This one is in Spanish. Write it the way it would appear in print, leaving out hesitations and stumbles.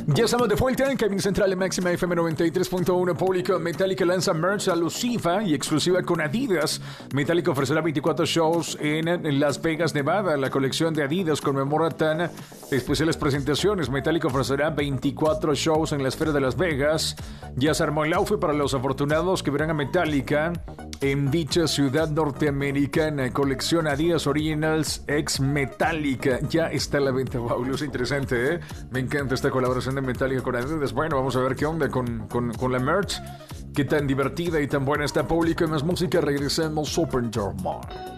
Ya estamos de vuelta en Cabina Central de Máxima FM 93.1. Público. Metallica lanza merch alusiva y exclusiva con Adidas. Metallica ofrecerá 24 shows en Las Vegas, Nevada. La colección de Adidas conmemora tan especiales presentaciones. Metallica ofrecerá 24 shows en la esfera de Las Vegas. Ya se armó el outfit para los afortunados que verán a Metallica en dicha ciudad norteamericana. Colección Adidas Originals ex Metallica. Ya está a la venta. Wow, luce interesante, ¿eh? Me encanta esta colaboración de Metallica con Adidas. Bueno, vamos a ver qué onda con la merch. Qué tan divertida y tan buena está. Público y más música. Regresemos Open Your Mind.